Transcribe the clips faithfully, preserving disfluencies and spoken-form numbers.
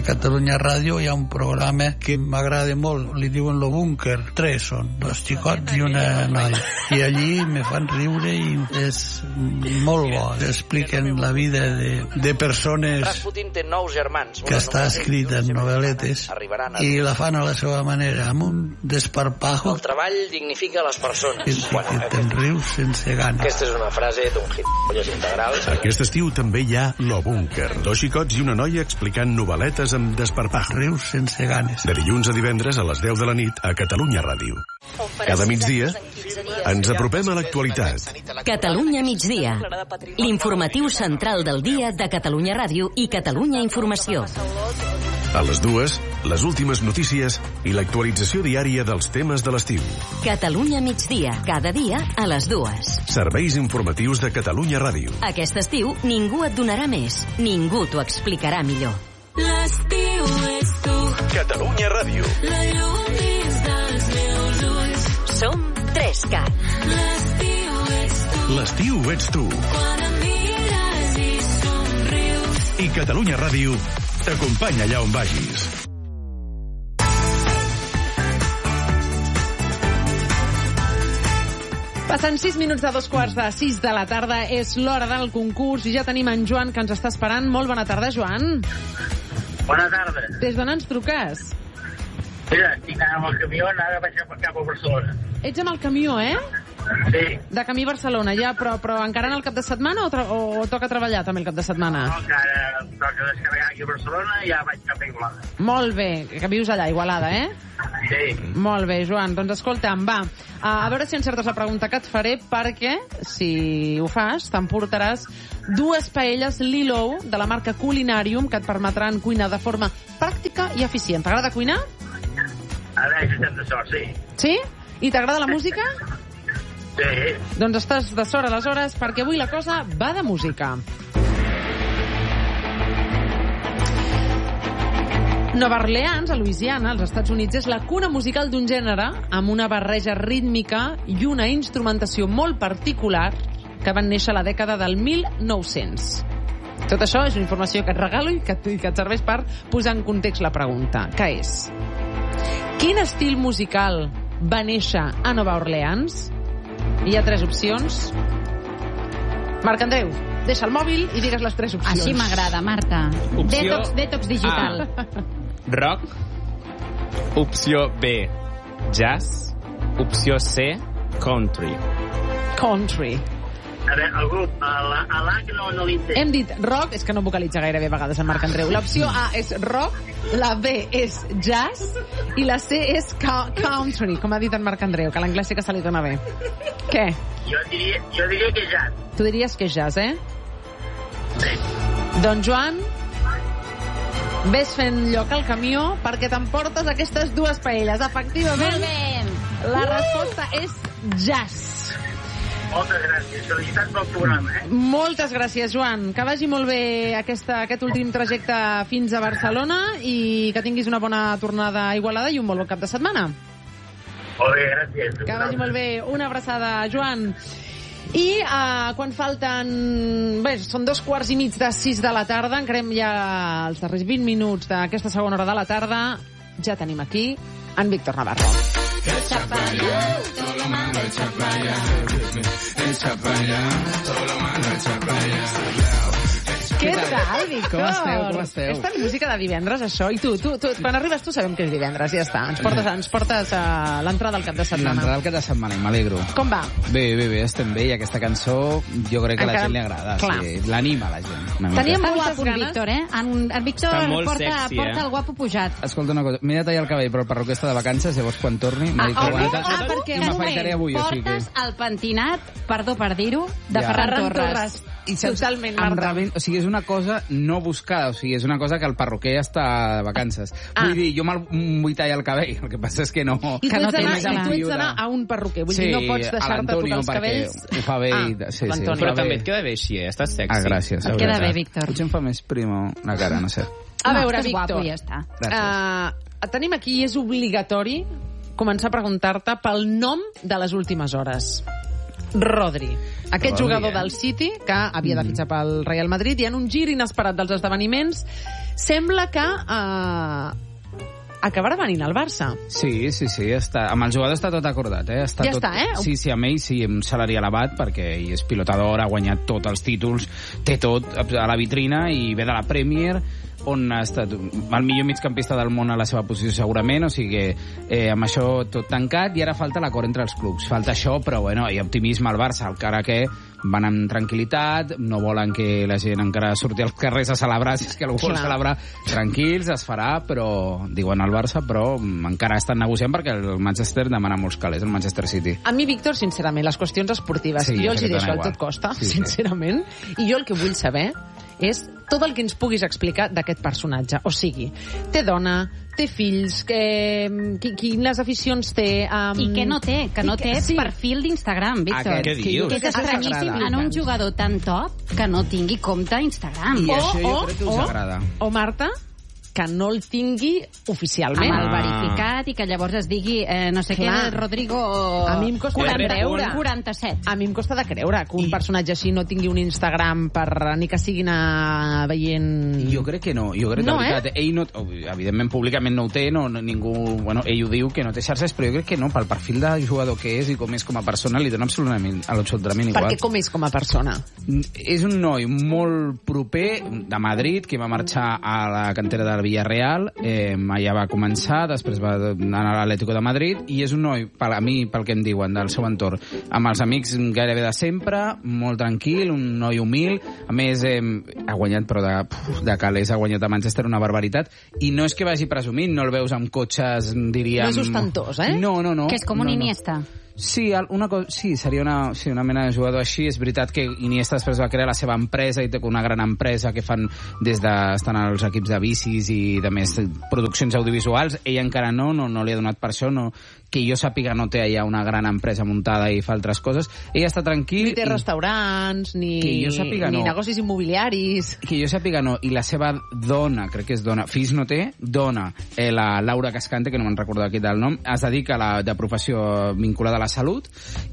Catalunya Ràdio hi ha un programa que m'agrada molt, li diuen Lo Búnquer, tres són, dos xicots i una noia, i allí me fan riure i és molt bo, expliquen la vida de, de persones Rasputin té nous germans, que està escrita en novel·letes i la fan a la seva manera, amb un desparpajo. El treball dignifica les persones. I, bueno, i te'n rius sense gana. Aquesta és una frase d'un gilipolles integral. Aquest estiu també hi ha Lo Búnquer, dos xicots i una noia explicant novel·letes amb desparpajo. Rius sense ganes. De dilluns a divendres a les deu de la nit a Catalunya Ràdio. Cada migdia ens apropem a l'actualitat. Catalunya migdia, l'informatiu central del dia de Catalunya Ràdio i Catalunya Informació. A les dues, les últimes notícies i l'actualització diària dels temes de l'estiu. Catalunya migdia, cada dia a les dues. Serveis informatius de Catalunya Ràdio. Aquest estiu ningú et donarà més, ningú t'ho explicarà millor. L'estiu és tu. Catalunya Ràdio. La llum dins dels meus ulls. Som tres cat. L'estiu ets tu. L'estiu ets tu. Quan em mires i somrius. I Catalunya Ràdio t'acompanya allà on vagis. Passen sis minuts de dos quarts de sis de la tarda, és l'hora del concurs i ja tenim en Joan que ens està esperant. Molt bona tarda, Joan. Bona tarda. Des d'on ens truques? Mira, estic anant amb el camió, ara vaig cap a Barcelona. Ets amb el camió, eh? Sí. De camí a Barcelona, ja, però, però encara en el cap de setmana o, tra o toca treballar també el cap de setmana? No, encara toca descarregar aquí a Barcelona i ja vaig cap a Igualada. Molt bé, que vius allà, Igualada, eh? Sí. Molt bé, Joan. Doncs escolta'm, va, a veure si encertes la pregunta que et faré, perquè, si ho fas, t'emportaràs dues paelles Lilo de la marca Culinarium que et permetran cuinar de forma pràctica i eficient. T'agrada cuinar? A veure, si estem de sort, sí. Sí? I t'agrada la música? Sí. Doncs estàs de sort, aleshores, perquè avui la cosa va de música. Nova Orleans, a Louisiana, als Estats Units, és la cuna musical d'un gènere amb una barreja rítmica i una instrumentació molt particular que van néixer a la dècada del mil nou-cents. Tot això és una informació que et regalo i que, i que et serveix per posar en context la pregunta, que és: quin estil musical va néixer a Nova Orleans? Hi ha tres opcions. Marc Andreu, deixa el mòbil i digues les tres opcions. Així m'agrada, Marta. Opció Detox, detox digital. A, rock. Opció B, jazz. Opció C, country. Country. A veure, el grup, a la, a la que no, no l'intenc. Hem dit rock, és que no vocalitza gairebé a vegades en Marc Andreu. L'opció A és rock, la B és jazz i la C és country, com ha dit en Marc Andreu, que l'anglès sí que se li dona bé. Què? Jo diria, jo diria que jazz. Tu diries que és jazz, eh? Sí. Doncs, Joan, ves fent lloc al camió perquè t'emportes aquestes dues paelles. Efectivament, Molt bé. la resposta és jazz. Moltes gràcies. Felicitats pel programa, eh? Moltes gràcies, Joan. Que vagi molt bé aquesta, aquest últim trajecte fins a Barcelona i que tinguis una bona tornada a Igualada i un molt bon cap de setmana. Molt bé, gràcies. Que vagi molt bé. Una abraçada, Joan. I uh, quan falten... Bé, són dos quarts i mig de sis de la tarda, encarem ja els darrers vint minuts d'aquesta segona hora de la tarda. Ja tenim aquí en Víctor Navarro. Echa para allá, todo lo malo echa para allá. Echa para allá, todo lo malo echa para allá. Què tal, Víctor? Com esteu, com esteu? És tan música de divendres, això. I tu, tu, tu quan arribes tu sabem que és divendres, ja està. Ens portes, ens portes a l'entrada del cap de setmana. L'entrada del cap de setmana, i m'alegro. Com va? Bé, bé, bé, estem bé, i aquesta cançó jo crec que a la Encara- gent li agrada. Clar. Sí, l'anima a la gent. una mica. Teníem Està moltes guapo, el ganes. Víctor, eh? En, en Víctor Està molt porta, sexy, porta eh? el guapo pujat. Escolta una cosa, m'he de tallar el cabell, però el perruquer està de vacances, llavors quan torni m'ha dit que ah, aguanta. ah, perquè I un m'afaitaré moment, avui, o sigui que... portes el pentinat, perdó per dir-ho, de Ja. Ferran Ferran Torres. Torres. I saps, Totalment, em Marta. rebent, o sigui, és una cosa no buscada, o sigui, és una cosa que el perruquer està de vacances. Ah. Vull dir, jo me'l vull tallar el cabell, el que passa és que no... I Que tu no ets té d'anar- més i tu ganes. ets d'anar a un perruquer. Vull Sí, dir, no pots a deixar-te l'Antonio, tocar els perquè cabells. ho fa bé Ah, i- sí, sí, l'Antonio. ho fa Però bé. també et queda bé així, eh? Estàs sexy. Ah, gràcies. Et queda bé, Víctor. Potser em fa més primo la cara, no sé. A No, veure, estàs Víctor, guapo, ja està. Gràcies. uh, tenim aquí, és obligatori començar a preguntar-te pel nom de les últimes hores. Rodri. Aquest Rodri, jugador eh? del City, que havia de fitxar pel Real Madrid, i en un gir inesperat dels esdeveniments, sembla que eh, acabarà venint al Barça. Sí, sí, sí. Està, amb el jugador està tot acordat, eh? Està Ja tot, està, eh? Sí, sí, amb ell sí, amb un salari elevat, perquè ell és pilotador, ha guanyat tots els títols, té tot a la vitrina i ve de la Premier, on ha estat el millor migcampista del món a la seva posició segurament, o sigui eh, amb això tot tancat, i ara falta l'acord entre els clubs. Falta això, però bueno, hi ha optimisme al Barça, encara que van amb tranquil·litat, no volen que la gent encara surti als carrers a celebrar, si és que algú vol celebrar, tranquils, es farà, però diuen al Barça, però encara estan negociant perquè el Manchester demana molts calés, el Manchester City. A mi, Víctor, sincerament, les qüestions esportives, Sí, jo ja els sé hi que deixo t'agrada al igual. tot costa, Sí, sí. sincerament, i jo el que vull saber és tot el que ens puguis explicar d'aquest personatge. O sigui, té dona, té fills, que, qui- quines aficions té... Um, I que no té, que no i té sí. perfil d'Instagram, Víctor. Aquest, què dius? Que és Aquesta estranyíssim t'agrada. en un jugador tan top que no tingui compte Instagram. I O- això jo o- crec que us o- agrada. O, Marta, que no el tingui oficialment. Amb el Ah. verificat i que llavors es digui eh, no sé Clar. què, Rodrigo... A mi em costa quaranta, creure. quaranta-set. A mi em costa de creure que un I- personatge així no tingui un Instagram per ni que sigui anar veient... Jo crec que no, jo crec que No, de veritat, ell no, evidentment públicament no ho té, no, no, ningú, bueno, ell ho diu que no té xarxes, però jo crec que no, pel perfil de jugador que és i com és com a persona li dona absolutament, absolutament igual. Perquè com és com a persona? És un noi molt proper de Madrid, que va marxar a la cantera del Villarreal, eh, allà va començar, després va anar a l'Atlético de Madrid, i és un noi, per a mi, pel que em diuen, del seu entorn, amb els amics gairebé de sempre, molt tranquil, un noi humil, a més, eh, ha guanyat, però de, puf, de calés, ha guanyat a Manchester una barbaritat, i no és que vagi presumint, no el veus amb cotxes, diríem... No és ostentós, eh? No, no, no. Que és com un no, no. Iniesta. Sí, al- una cosa, sí, seria una, sí, una mena de jugador així. És veritat que Iniesta després va crear la seva empresa i té una gran empresa que fan des de... estan als equips de bicis i de més produccions audiovisuals. Ell encara no, no, no li ha donat per això, no, que jo sàpiga no té allà una gran empresa muntada i fa altres coses. Ell està tranquil... Ni té i- restaurants, ni, Que jo sàpiga, ni no. negocis immobiliaris... que jo sàpiga no, i la seva dona, crec que és dona, fills no té, dona, eh, la Laura Cascante, que no me'n recordo aquí del nom, es dedica a la, de professió vinculada a la salut,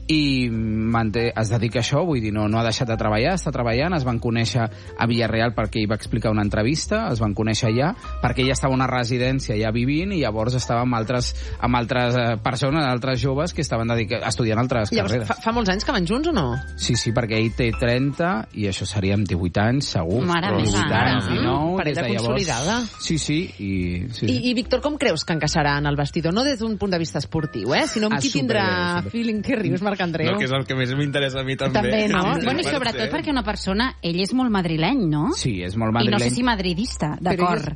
i manté, es dedica a això, vull dir, no, no ha deixat de treballar, està treballant, es van conèixer a Villarreal perquè ell va explicar una entrevista, es van conèixer allà, perquè ella estava a una residència allà vivint, i llavors estava amb altres, amb altres eh, persones, altres joves que estaven dedica, estudiant altres Llavors, carreres. fa, fa molts anys que van junts o no? Sí, sí, perquè ell té trenta i això seria amb divuit anys, segur. Mare però meva, divuit anys, mare. dinou, Parella des de llavors. consolidada. Sí, sí, i... Sí, I, I, Víctor, com creus que encaixarà en el vestidor? No des d'un punt de vista esportiu, eh? sinó amb Ah, qui superbé, tindrà superbé. feeling. Que rius, Marc Andreu? No, que és el que més m'interessa a mi també. També, no? Ah, bueno, i sobretot perquè una persona, ell és molt madrileny, no? Sí, és molt I no madrileny. sé si madridista, Però d'acord.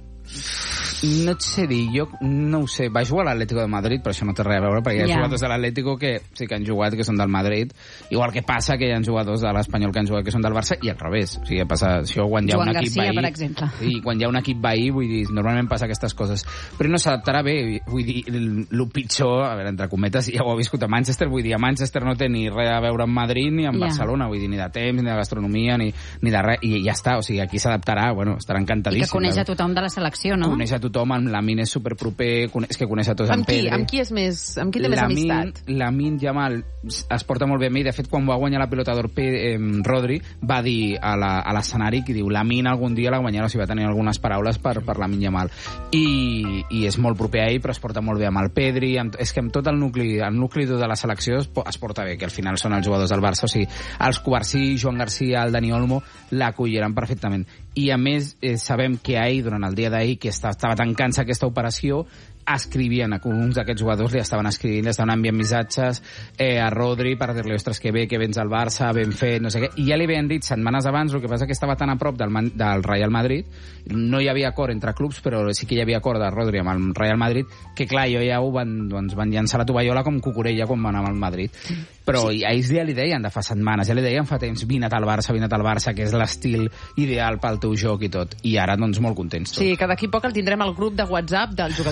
No et sé dir, jo no ho sé. Va jugar a l'Atlético de Madrid, però això no té res a veure, perquè hi ha Ja. jugadors de l'Atlético que sí que han jugat, que són del Madrid, igual que passa que hi ha jugadors de l'Espanyol que han jugat que són del Barça, i al revés. O sigui, passa, això quan hi ha Joan un equip Garcia, veí... per exemple. I quan hi ha un equip veí, vull dir, normalment passa aquestes coses. Però no s'adaptarà bé, vull dir, el, el pitjor, a veure, entre cometes, ja ho ha viscut a Manchester, vull dir, a Manchester no té ni res a veure amb Madrid ni amb Ja. Barcelona, vull dir, ni de temps, ni de gastronomia, ni, ni de res, i ja està, o sigui, aquí s'adaptarà, bueno, estarà I encantadíssim. que coneix a tothom de la selecció, no? Coneix a tothom, amb l'Amin és superproper, coneix, és que coneix a tots, Amb en qui? Pedri. Amb qui és més... Amb qui té més Lamin- amistat? Lamin Yamal es porta molt bé amb ell. De fet, quan va guanyar la pilota d'or eh, Rodri, va dir a la- a l'escenari que diu Lamin algun dia la guanyarà, o sigui, va tenir algunes paraules per, per Lamin Yamal. I, I és molt proper a ell, però es porta molt bé amb el Pedri. Amb, és que amb tot el nucli, el nucli dur de la selecció es, po- es porta bé, que al final són els jugadors del Barça. O sigui, els Covarsí, Joan Garcia, el Dani Olmo l'acolliran perfectament. I a més, eh, sabem que ahir, durant el dia d'ahir, que estava, estava tancant-se aquesta operació, escrivien, a uns d'aquests jugadors li estaven escrivint, li estaven enviant missatges eh, a Rodri per dir-li, ostres, que bé, que vens al Barça, ben fet, no sé què, i ja li havien dit setmanes abans, el que passa que estava tan a prop del, Man del Real Madrid, no hi havia acord entre clubs, però sí que hi havia acord de Rodri amb el Real Madrid, que clar, jo ja ho van, doncs, van llançar la tovallola com Cucurella quan van anar al Madrid. Però sí. A ells ja li deien de fa setmanes, ja li deien fa temps, vine al Barça, vine al Barça, que és l'estil ideal pel teu joc i tot. I ara, doncs, molt contents tots. Sí, que d'aquí poc el tindrem al grup de WhatsApp dels jugadors del Barça.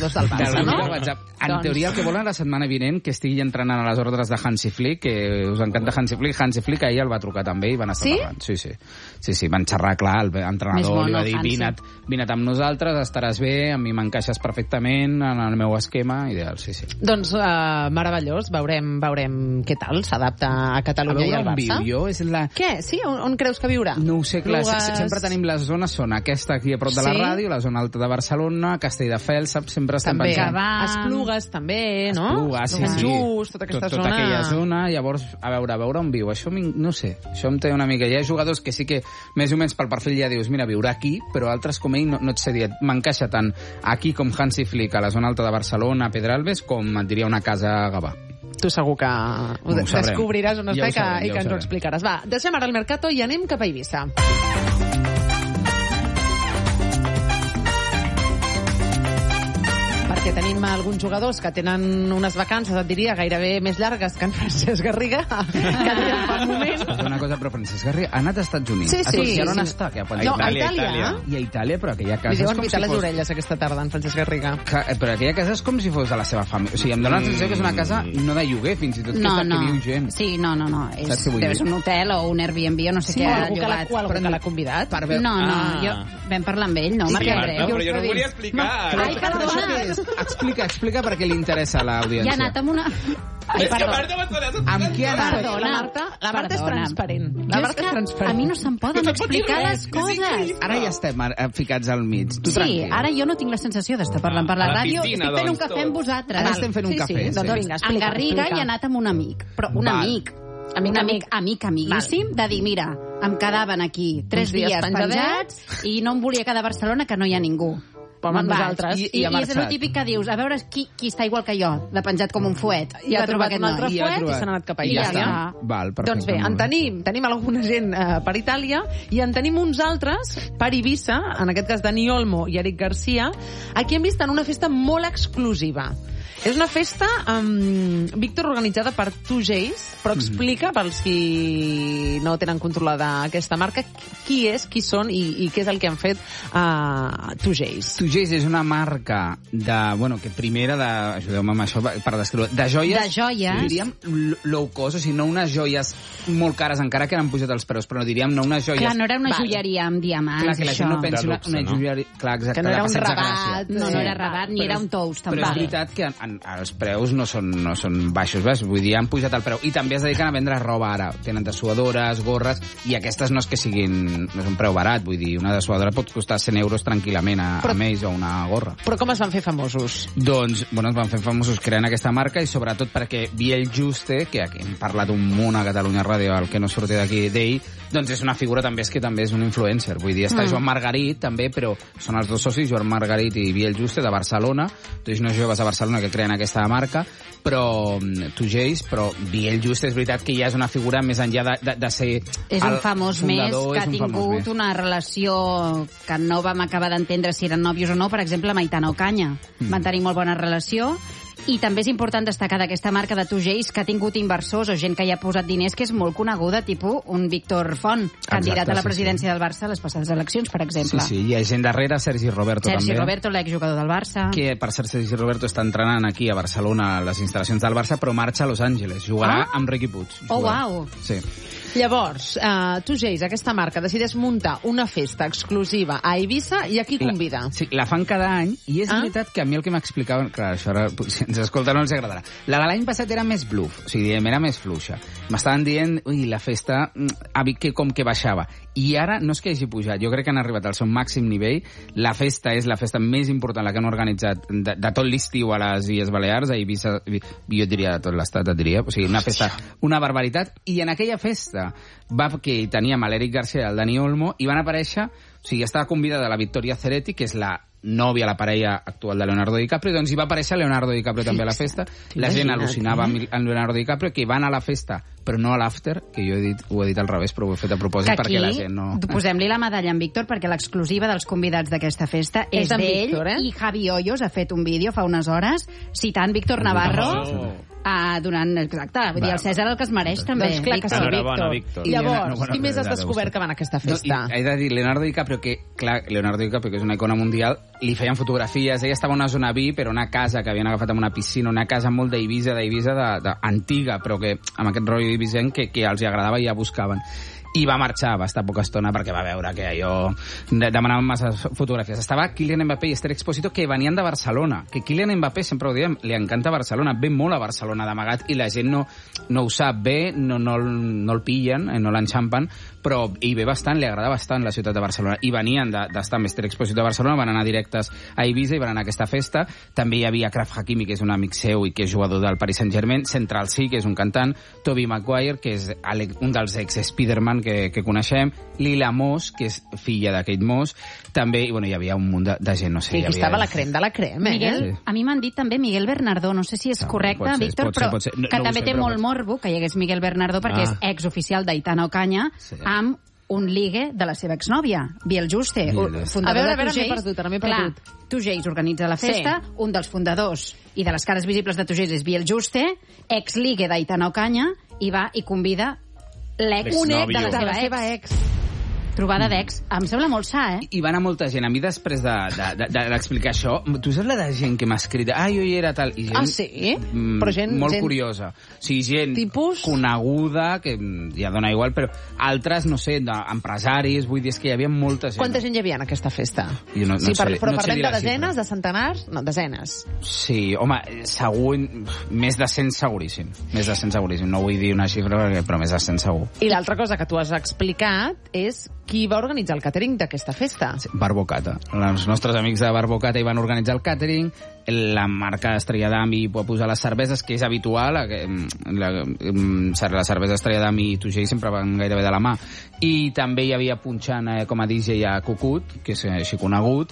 passa, no? En Doncs- teoria, el que volen la setmana vinent que estigui entrenant a les ordres de Hansi Flick, que us encanta Hansi Flick. Hansi Flick ahir el va trucar també i van estar Sí? parlant. Sí, sí. Sí, sí, van xerrar, clar, el Més entrenador mono, li va dir, Hansi. vina't, vina't amb nosaltres, estaràs bé, a mi m'encaixes perfectament en el meu esquema, ideal, sí, sí. Doncs uh, meravellós, veurem, veurem què tal s'adapta a Catalunya i al on Barça. viu jo, és la... Què? Sí? On, on creus que viurà? No ho sé, clar, Lugas- se- sempre tenim les zones, són aquesta aquí a prop de la Sí. ràdio, la zona alta de Barcelona, Castelldefels, saps? Sempre estem També. pensant... Esplugues, també, no? Esplugues, sí, Sant sí. Just, tota aquesta tot, zona. Tota aquella zona, llavors, a veure, a veure on viu. Això, m'in- no sé, això em té una mica... Hi ha jugadors que sí que, més o menys pel perfil ja dius, mira, viurà aquí, però altres com ell no, no et sé dir, m'encaixa tant aquí com Hansi Flick, a la zona alta de Barcelona, a Pedralbes, com et diria una casa a Gavà. Tu segur que ho, ho sabrem. descobriràs on Ja està ho i que, sabrem, i ja que ho ens ho sabrem. explicaràs. Va, deixem ara el Mercato i anem cap a Eivissa. Perquè tenim alguns jugadors que tenen unes vacances, et diria, gairebé més llargues que en Francesc Garriga, que dèiem fa un moment. Una cosa, però Francesc Garriga ha anat als Estats Units. Sí, sí. I on Sí. està? Que ha No, a Itàlia. I a Itàlia, però aquella Li casa és deuen com pitar si les fos... orelles aquesta tarda, en Francesc Garriga. Que, eh, però aquella casa és com si fos de la seva família. O sigui, em dóna la sensació que és una casa no de lloguer, fins i tot, que No, és de no. que viu gent. Sí, no, no, no. És, Saps què vull deu dir? ser un hotel o un Airbnb o no sé Sí, què o ha algú que l'ha- llogat. o algú que l'ha convidat. Per veure- No, no, Ah. jo vam parlar amb ell, no? Sí, Marc Marta, Andreu. però jo no volia explicar. Ai, perdona. Explica, explica perquè li interessa a l'audiència. Ja ha anat amb una... Ai, És que perdó. Marta m'està Amb qui ha anat? Perdona. La Marta, la Marta és Perdona. transparent. La Jo és Marta és que transparent. a mi no se'm poden explicar les coses. Ara ja estem eh, ficats al mig. Tu Sí, tranquil. ara jo no tinc la sensació d'estar parlant per la A la ràdio. piscina, Estic fent un doncs, cafè amb tots. vosaltres. Ara estem fent un Sí, cafè. sí, doncs vinga, En explica, Garriga explica. hi ha anat amb un amic, però un Val. amic. Amic, un amic, amic. amic amiguíssim, de dir, mira, em quedaven aquí tres Uns dies dies penjadets. penjats i no em volia quedar a Barcelona, que no hi ha ningú. Home, Me'n vaig. nosaltres. I, I i, ha i és el marxat. típic que dius, a veure qui, qui està igual que jo, de penjat com un fuet. I ha trobat aquest un altre noi. I ha fuet i trobat. se n'ha anat cap a I ja Itàlia. està. Val, perfecte. Doncs bé, molt en tenim, tenim alguna gent eh, per Itàlia i en tenim uns altres per Eivissa, en aquest cas Dani Olmo i Eric Garcia, aquí hem vist en una festa molt exclusiva. És una festa, um, Víctor, organitzada per Two Jays, però explica, pels qui no tenen controlada aquesta marca, qui és, qui són i, i què és el que han fet a uh, Two Jays. Two Jays és una marca de, bueno, que primera de, ajudeu-me amb això per descriure, de joies, De joies. diríem l- low cost, o sigui, no unes joies molt cares, encara que han pujat els preus, però diríem no unes joies... Clar, no era una Val. joieria amb diamants, Clar, que la això. gent no pensi De una, luxe, una no? joieria... Clar, exacte, Que no era de un passeig de rabat. Gràcia. No, no Sí. era rabat, ni Però era és- un tous, Però tampoc. és veritat que en, en, els preus no són, no són baixos, ves? Vull dir, han pujat el preu. I també es dediquen a vendre roba ara. Tenen dessuadores, gorres, i aquestes no és que siguin... No és un preu barat, vull dir, una dessuadora pot costar cent euros tranquil·lament a, Però- a més, o una gorra. Però com es van fer famosos? Doncs, bueno, es van fer famosos creant aquesta marca i sobretot perquè Biel Juste, que aquí hem parlat un munt a Catalunya Ràdio, el que no surti d'aquí d'ell, doncs és una figura també, és que també és un influencer. Vull dir, està mm. Joan Margarit també, però són els dos socis, Joan Margarit i Biel Juste, de Barcelona, dos nois joves a Barcelona que creen aquesta marca, però Two Jays, però Biel Juste és veritat que ja és una figura més enllà de, de, de ser És un famós més fundador, que és ha un famós tingut més. una relació que no vam acabar d'entendre si eren nòvios o no, per exemple, amb Aitana Ocaña. Mm. Van tenir molt bona relació. I també és important destacar d'aquesta marca de Two Jays que ha tingut inversors o gent que hi ha posat diners que és molt coneguda, tipus un Víctor Font, candidat Exacte, a la sí, presidència sí. del Barça a les passades eleccions, per Sí, exemple. sí, hi ha gent darrere, Sergi Roberto Sergi també. Roberto, l'exjugador del Barça. Que, per cert, Sergi Roberto està entrenant aquí a Barcelona a les instal·lacions del Barça, però marxa a Los Angeles. Jugarà Ah. amb Riqui Puig. Oh, Jugarà. uau. Sí. Llavors, uh, Two Jays, aquesta marca, decideix muntar una festa exclusiva a Eivissa i a qui convida? La, sí, la fan cada any i és Ah. ah? veritat que a mi el que m'explicaven... Clar, això ara, si ens escolta no els agradarà. La de l'any passat era més bluff, o sigui, era més fluixa. M'estaven dient, ui, la festa mm, ha vist que com que baixava. I ara no és que hagi pujat, jo crec que han arribat al seu màxim nivell. La festa és la festa més important, la que han organitzat de, de tot l'estiu a les Illes Balears, a Eivissa, jo diria de tot l'estat, et diria. O sigui, una festa, una barbaritat. I en aquella festa va que hi teníem a l'Eric Garcia i el Dani Olmo i van aparèixer, o sigui, estava convidada la Victoria Ceretti, que és la nòvia, la parella actual de Leonardo DiCaprio, doncs hi va aparèixer Leonardo DiCaprio també a la festa. La gent al·lucinava amb amb Leonardo DiCaprio, que van a la festa, però no a l'after, que jo he dit, ho he dit al revés, però ho he fet a propòsit Que aquí perquè la gent no... posem-li la medalla a en Víctor perquè l'exclusiva dels convidats d'aquesta festa és, És en d'ell Víctor, eh? i Javi Hoyos ha fet un vídeo fa unes hores citant Víctor Navarro Oh. Uh, durant, exacte, vull dir, el Cèsar el que es mereix també. Doncs clar que sí, Enhorabona, Víctor. Llavors, qui més has descobert que va en aquesta festa? No, he de dir, Leonardo DiCaprio, que, clar, Leonardo DiCaprio, que és una icona mundial, li feien fotografies, ella estava en una zona V I P, però una casa que havien agafat amb una piscina, una casa molt d'Eivissa, d'Eivissa de, de, antiga, però que amb aquest rotllo d'Eivissenc que, que els agradava i ja buscaven. I va marxar, va estar poca estona perquè va veure que allò demanaven massa fotografies. Estava Kylian Mbappé i Esther Expósito, que venien de Barcelona, que Kylian Mbappé, sempre ho diem, li encanta Barcelona, ve molt a Barcelona d'amagat i la gent no, no ho sap bé, no, no, no el pillen, no l'enxampen, però hi ve bastant, li agrada bastant la ciutat de Barcelona. I venien d'estar de, amb Esther Expósito de Barcelona, van anar directes a Eivissa i van anar a aquesta festa. També hi havia Achraf Hakimi, que és un amic seu i que és jugador del Paris Saint-Germain, Central C, que és un cantant, Tobey Maguire, que és un dels ex-Spiderman que, que coneixem, Lila Moss, que és filla de Kate Moss, també, i bueno, hi havia un munt de, de gent, no sé. Sí, hi havia... estava la crem de la crem, eh? Miguel, sí. A mi m'han dit també Miguel Bernardó, no sé si és no, correcte, ser, Víctor, ser, però ser, no, que no també sé, té però molt morbo que hi hagués Miguel Bernardó, perquè ah. és exoficial d'Aitana Ocaña, sí. amb un ligue de la seva exnòvia, Biel Juste, fundador a veure, a veure, de Tugeis. m'he perdut, ara m'he perdut. Clar, Tugeis organitza la festa, sí. un dels fundadors i de les cares visibles de Tugeis és Biel Juste, ex-ligue d'Aitana Ocaña, i va i convida l'ex de la seva, de la seva ex. Trobada d'ex. Em sembla molt sa, eh? I va anar molta gent. A mi, després d'explicar de, de, de això, tu saps la de gent que m'ha escrit? Ah, jo hi era tal. I gent, ah, sí? Mm, però gent... Molt gent... curiosa. O sigui, gent tipus... coneguda, que ja dona igual, però altres, no sé, empresaris, vull dir, és que hi havia molta gent. Quanta gent hi havia en aquesta festa? Jo no, no sí, per, sé, però no parlem de desenes, de centenars? No, desenes. Sí, home, segur, més de cent seguríssim. Més de cent seguríssim. No vull dir una xifra, però més de cent segur. I l'altra cosa que tu has explicat és qui va organitzar el catering d'aquesta festa? Sí, Barbocata. Els nostres amics de Barbocata hi van organitzar el catering, la marca Estrella d'Ami va posar les cerveses, que és habitual, la, la cervesa Estrella d'Ami i Tugell sempre van gairebé de la mà, i també hi havia punxant eh, com a D J a Cucut, que és així conegut,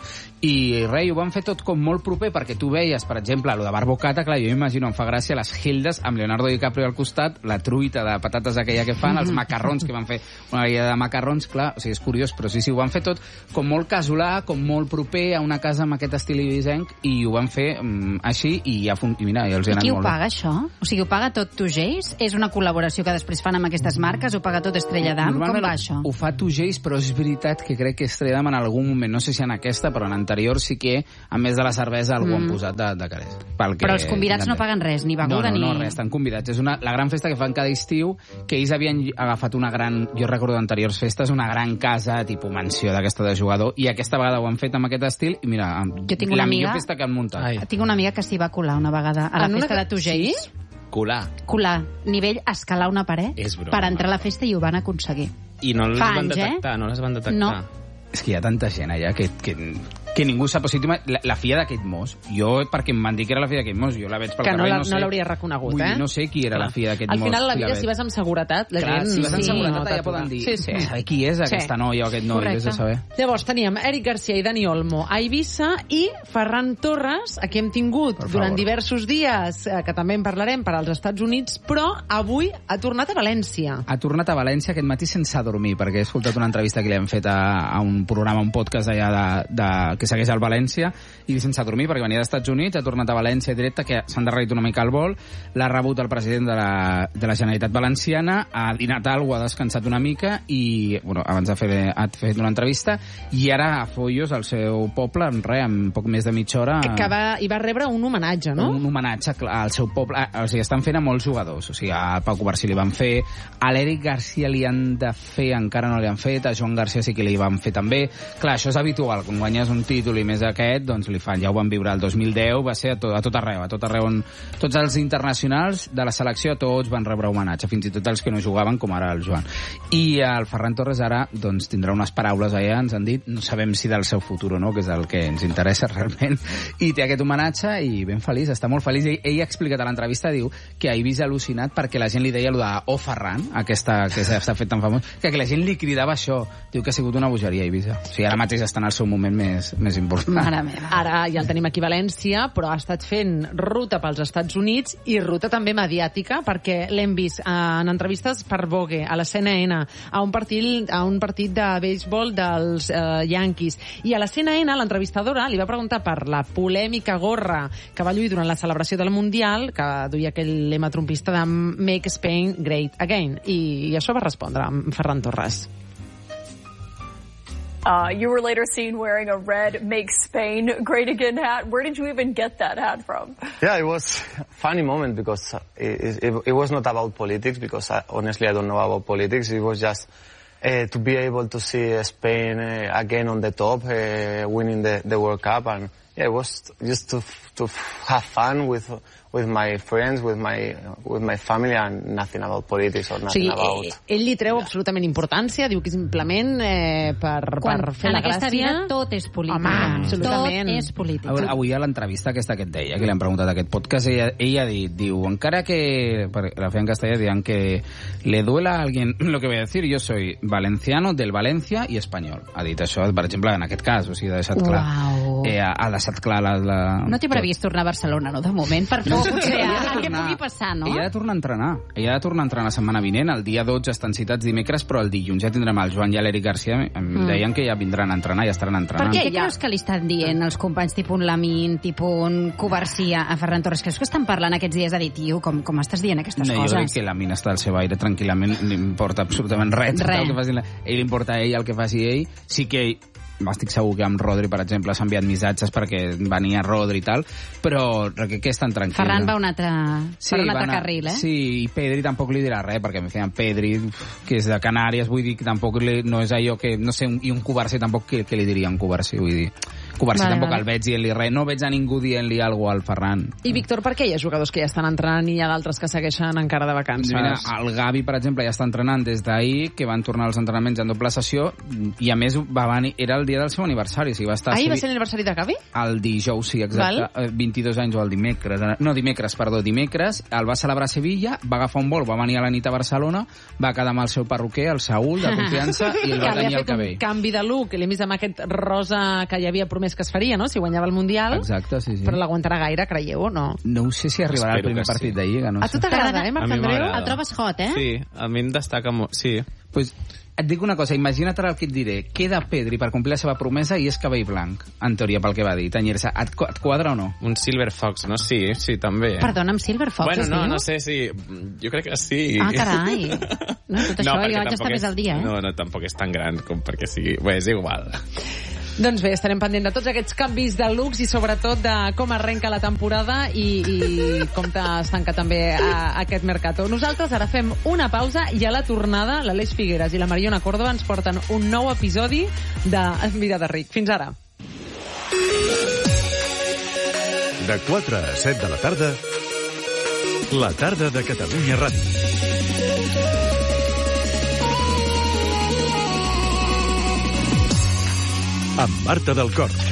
i res, ho van fer tot com molt proper, perquè tu veies, per exemple, lo de Barbocata, clar, jo m'imagino, em fa gràcia les Hildes amb Leonardo DiCaprio al costat, la truita de patates aquella que fan, els macarrons, que van fer una guia de macarrons, clar, o sigui, és curiós, però sí, sí, ho van fer tot com molt casolà, com molt proper a una casa amb aquest estil ibisenc, i ho van fer um, així, i ja, i mira, ja els hi ha anat molt bé. I qui ho paga, això? O sigui, ho paga tot Tugeis? És una col·laboració que després fan amb aquestes marques? Ho paga tot Estrella d'Am? Com va això? Ho fa Tugeis, però és veritat que crec que Estrella d'Am en algun moment, no sé si en aquesta, però en anterior sí que, a més de la cervesa, algú mm. han posat de, de carés. Però els convidats no paguen res, ni beguda, no, no, ni... No, no, res, estan convidats. És una, la gran festa que fan cada estiu, que ells havien agafat una gran, jo recordo d'anteriors festes, una gran casa, tipus mansió d'aquesta de jugador, i aquesta vegada ho han fet amb aquest estil, i mira, jo tinc una la amiga, millor festa que han muntat. Ai. Tinc una amiga que s'hi va colar una vegada a la en festa una... de Tugeis. Sí? Colar. Colar. Nivell escalar una paret per entrar a la festa, i ho van aconseguir. I no les Fa van anys, detectar, eh? no les van detectar. No. És que hi ha tanta gent allà que, que, que ningú sap. O sigui, la, la filla de Kate Moss, jo, perquè em van dir que era la filla de Kate Moss, jo la veig pel que carrer, no, la, no sé. no l'hauria reconegut, Vull eh? dir, no sé qui era Clar. la filla de Kate Al Moss. final de la vida, la si vas amb seguretat, la Clar, gent... si vas amb sí, seguretat, no ja poden dir, sí, sí. saber qui és aquesta sí. noia o aquest noi, vés a saber. Llavors teníem Eric Garcia i Dani Olmo a Eivissa, i Ferran Torres, a qui hem tingut durant diversos dies, eh, que també en parlarem, per als Estats Units, però avui ha tornat a València. Ha tornat a València aquest matí sense dormir, perquè he escoltat una entrevista que li hem fet a, a un programa, un podcast allà de De, de, que segueix al València, i sense dormir perquè venia dels Estats Units, ha tornat a València directe, que s'ha endarrerit una mica el vol, l'ha rebut el president de la, de la Generalitat Valenciana, ha dinat alguna, ha descansat una mica i, bueno, abans de fer, ha fet una entrevista, i ara a Foios, al seu poble, en res, en poc més de mitja hora... Que va, hi va rebre un homenatge, no? Un homenatge al seu poble, o sigui, estan fent a molts jugadors, o sigui, a Pau Covarsí li van fer, a l'Eric Garcia li han de fer, encara no li han fet, a Joan Garcia sí que li van fer també, clar, això és habitual, quan guanyes un títol i més aquest, doncs li fan. Ja ho van viure el dos mil deu, va ser a tot, a tot arreu, a tot arreu on tots els internacionals de la selecció, tots van rebre homenatge, fins i tot els que no jugaven, com ara el Joan. I el Ferran Torres ara doncs tindrà unes paraules allà, ens han dit, no sabem si del seu futur o no, que és el que ens interessa realment, i té aquest homenatge i ben feliç, està molt feliç. Ell, ell ha explicat a l'entrevista, diu que a Eivissa ha al·lucinat perquè la gent li deia allò de Oh Ferran, aquesta que s'ha fet tan famós, que, que la gent li cridava això. Diu que ha sigut una bogeria a Eivissa. O sigui, ara mateix està en el seu moment més, més important. Mare meva. Ara ja el tenim aquí a València, però ha estat fent ruta pels Estats Units i ruta també mediàtica, perquè l'hem vist en entrevistes per Vogue, a la C N N, a un partit, a un partit de béisbol dels eh, Yankees. I a la C N N, l'entrevistadora li va preguntar per la polèmica gorra que va lluir durant la celebració del Mundial, que duia aquell lema trumpista de Make Spain Great Again. I, i això va respondre amb Ferran Torres. Uh, you were later seen wearing a red Make Spain Great Again hat. Where did you even get that hat from? Yeah, it was a funny moment because it, it, it was not about politics, because I, honestly I don't know about politics. It was just uh, to be able to see Spain uh, again on the top, uh, winning the, the World Cup. And yeah, it was just to, to have fun with... with my friends, with my with my family, and nothing about politics or nothing o sigui, about... Ell li treu absolutament importància, diu que simplement eh, per, Quan, per fer la gràcia... En aquesta vida tot és política. Home, absolutament. Tot és política. A veure, avui a l'entrevista aquesta que et deia, que li han preguntat a aquest podcast, ella, ella ha dit, diu, encara que... La feia en castellà, diuen que le duela a alguien lo que voy a decir, yo soy valenciano del Valencia i espanyol. Ha dit això, per exemple, en aquest cas, o sigui, ha deixat clar. Uau. Eh, ha deixat clar la... la... No té previst tornar a Barcelona, no, de moment, per no, potser el que pugui passar, no? Ella ha de tornar a entrenar. Ella ha de tornar a entrenar la setmana vinent. El dia dotze estan citats dimecres, però el dilluns ja tindrem el Joan i l'Eric Garcia. Em mm. deien que ja vindran a entrenar, ja estaran entrenant. Per què creus que li estan dient els companys tipus un Lamin, tipus un Covarsía a Ferran Torres? Creus que estan parlant aquests dies de dir, tio, com, com estàs dient aquestes no, coses? Jo crec que Lamin està al seu aire tranquil·lament, li importa absolutament res. Res. El que faci la... Ell li importa a ell el que faci ell. Sí que ell... estic segur que amb Rodri, per exemple, s'ha enviat missatges perquè venia Rodri i tal, però crec que estan tranquils. Ferran va un altre, sí, per un altre anar, carril, eh? Sí, i Pedri tampoc li dirà res, perquè em feien Pedri, que és de Canàries, vull dir que tampoc li, no és allò que, no sé, un, i un Covarsí tampoc, que, que li diria un Covarsí, vull dir... Covarsí vale, tampoc vale. El veig dient-li res, no veig a ningú dient-li alguna cosa al Ferran. I Víctor, per què hi ha jugadors que ja estan entrenant i hi ha d'altres que segueixen encara de vacances? Mira, el Gavi, per exemple, ja està entrenant des d'ahir, que van tornar als entrenaments en doble sessió, i a més va venir, era el dia del seu aniversari. O sigui, va estar ahir va ser l'aniversari de Gavi? El dijous, sí, exacte. Val. vint-i-dos anys o el dimecres. No, dimecres, perdó, dimecres. El va celebrar a Sevilla, va agafar un vol, va venir a la nit a Barcelona, va quedar amb el seu perruquer, el Saúl, de confiança, i el va tenir al cabell. Un canvi de look, l'he vist amb aquest rosa que ja havia promès que es faria, no?, si guanyava el Mundial. Exacte, sí, sí. Però l'aguantarà gaire, creieu, o no? No ho sé si arribarà Espero el primer partit sí. de Lliga, no a sé. tu t'agrada, eh, Marc Andreu? El trobes hot, eh? Sí, a mi em destaca molt, sí. Pues, et dic una cosa, imagina't ara el que et diré. Queda Pedri per complir la seva promesa i és cabell blanc, en teoria, pel que va dir. Tenyir-se, et, et quadra o no? Un Silver Fox, no? Sí, sí, també. Perdona, amb Silver Fox bueno, es no, diu? no sé si... Jo crec que sí. Ah, carai. No, tot això no, jo haig d'estar més al dia, eh? No, no, tampoc és tan gran com perquè sigui... Bé, és igual. Doncs bé, estarem pendent de tots aquests canvis de looks i sobretot de com arrenca la temporada i, i com es tanca també a, a aquest mercato. Nosaltres ara fem una pausa i a la tornada l'Aleix Figueres i la Mariona Córdoba ens porten un nou episodi de Vida de Ric. Fins ara. De quatre a set de la tarda, la tarda de Catalunya Ràdio. Amb Marta del Cor.